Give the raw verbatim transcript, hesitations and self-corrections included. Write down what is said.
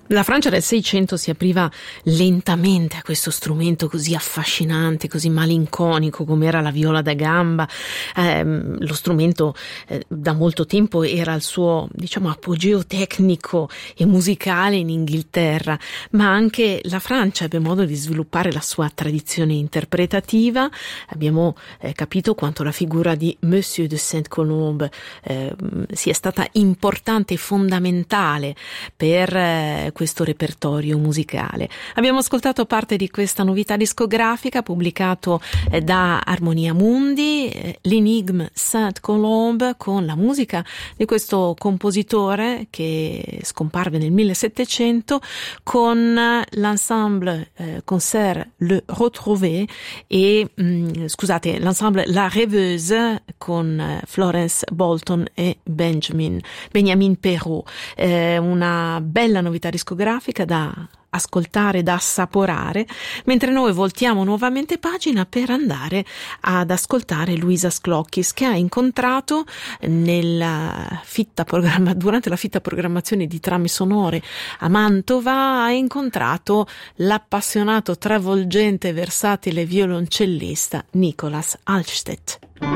La Francia del Seicento si apriva lentamente a questo strumento così affascinante, così malinconico come era la viola da gamba. Eh, lo strumento eh, da molto tempo era il suo, diciamo, apogeo tecnico e musicale in Inghilterra, ma anche la Francia ebbe modo di sviluppare la sua tradizione interpretativa. Abbiamo eh, capito quanto la figura di Monsieur de Sainte-Colombe eh, sia stata importante e fondamentale per eh, questo repertorio musicale. Abbiamo ascoltato parte di questa novità discografica pubblicato eh, da Armonia Mundi, eh, l'Enigme Sainte-Colombe, con la musica di questo compositore che scomparve nel millesettecento, con l'ensemble eh, concert Le Retrouvé e mh, scusate, l'ensemble La Rêveuse con eh, Florence Bolton e Benjamin Benjamin Perrault. Eh, una bella novità discografica da ascoltare, da assaporare, mentre noi voltiamo nuovamente pagina per andare ad ascoltare Luisa Sclocchis, che ha incontrato nella fitta programma, durante la fitta programmazione di Trame Sonore a Mantova, ha incontrato l'appassionato, travolgente e versatile violoncellista Nicolas Halstead.